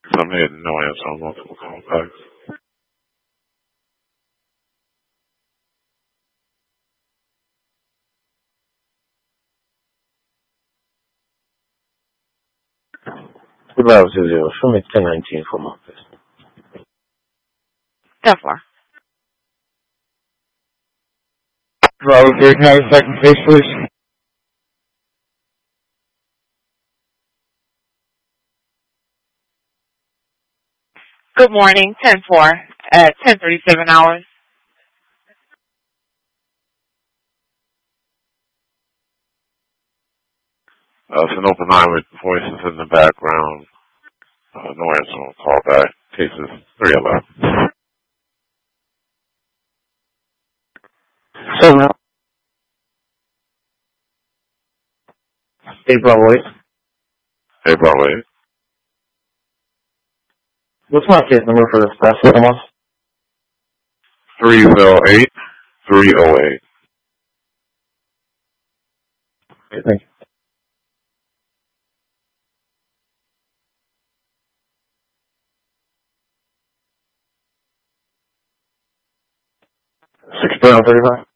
Some hit no answer on multiple callbacks. Goodbye, Zero. Show me 1019 for Memphis. 10-4. Bravo 3, can I have a second case, please? Good morning, 10-4 at 10:37 hours. It's an open line with voices in the background. No answer on callback. Cases 311. 7 out. 8 Bravo 8. Hey, Bravo 8. What's my case number for this past month? 308. 308. Okay, thank you. 6 Brown 35.